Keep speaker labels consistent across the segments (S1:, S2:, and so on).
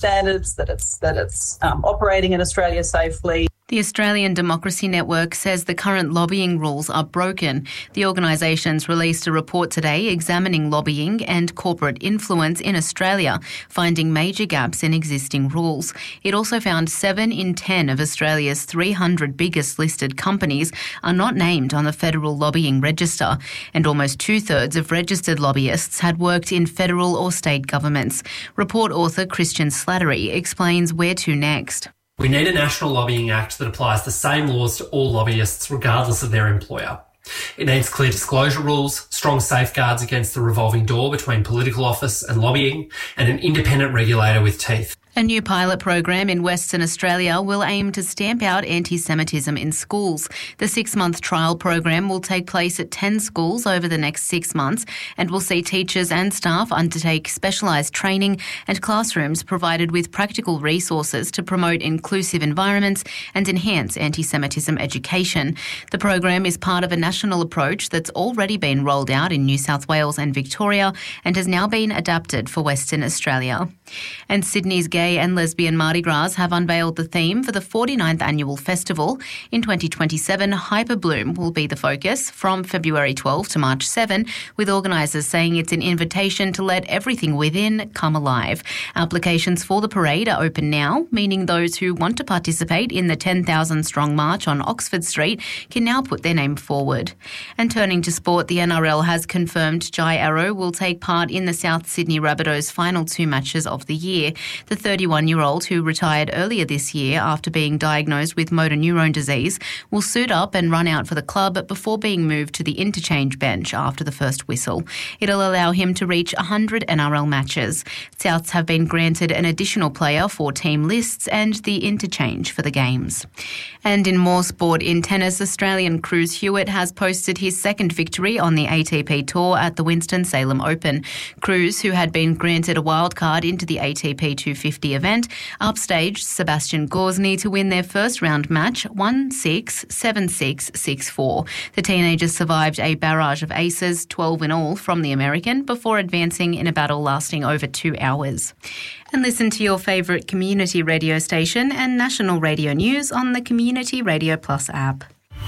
S1: standards, that it's operating in Australia safely.
S2: The Australian Democracy Network says the current lobbying rules are broken. The organisation's released a report today examining lobbying and corporate influence in Australia, finding major gaps in existing rules. It also found 7 in 10 of Australia's 300 biggest listed companies are not named on the federal lobbying register, and almost 2/3 of registered lobbyists had worked in federal or state governments. Report author Christian Slattery explains where to next.
S3: We need a National Lobbying Act that applies the same laws to all lobbyists regardless of their employer. It needs clear disclosure rules, strong safeguards against the revolving door between political office and lobbying, and an independent regulator with teeth.
S2: A new pilot program in Western Australia will aim to stamp out anti-Semitism in schools. The 6-month trial program will take place at 10 schools over the next 6 months and will see teachers and staff undertake specialised training and classrooms provided with practical resources to promote inclusive environments and enhance anti-Semitism education. The program is part of a national approach that's already been rolled out in New South Wales and Victoria and has now been adapted for Western Australia. And Sydney's Gay and Lesbian Mardi Gras have unveiled the theme for the 49th annual festival. In 2027, Hyperbloom will be the focus from February 12 to March 7, with organisers saying it's an invitation to let everything within come alive. Applications for the parade are open now, meaning those who want to participate in the 10,000-strong march on Oxford Street can now put their name forward. And turning to sport, the NRL has confirmed Jai Arrow will take part in the South Sydney Rabbitohs' final 2 matches of the year. The 31-year-old, who retired earlier this year after being diagnosed with motor neurone disease, will suit up and run out for the club before being moved to the interchange bench after the first whistle. It'll allow him to reach 100 NRL matches. Souths have been granted an additional player for team lists and the interchange for the games. And in more sport, in tennis, Australian Cruz Hewitt has posted his second victory on the ATP Tour at the Winston-Salem Open. Cruz, who had been granted a wildcard into the ATP 250 event, upstaged Sebastian Gorsny to win their first round match 1-6, 7-6, 6-4. The teenagers survived a barrage of aces, 12 in all, from the American before advancing in a battle lasting over 2 hours. And listen to your favourite community radio station and national radio news on the Community Radio Plus app.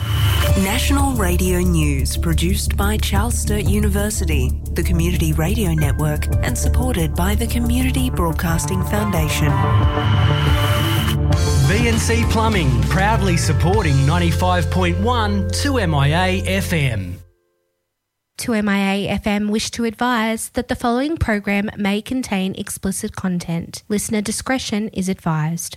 S4: National Radio News, produced by Charles Sturt University, the Community Radio Network, and supported by the Community Broadcasting Foundation.
S5: VNC Plumbing, proudly supporting 95.1 2MIA FM.
S6: 2MIA FM wish to advise that the following program may contain explicit content. Listener discretion is advised.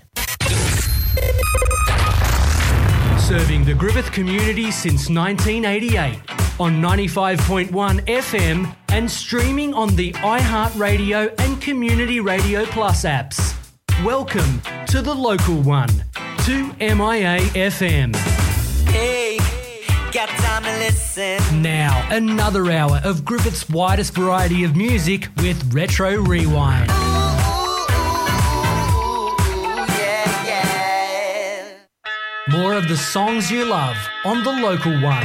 S5: Serving the Griffith community since 1988 on 95.1 FM and streaming on the iHeartRadio and Community Radio Plus apps. Welcome to the local one, 2MIA FM.
S7: Hey, got time to listen.
S5: Now, another hour of Griffith's widest variety of music with Retro Rewind. More of the songs you love on the local one,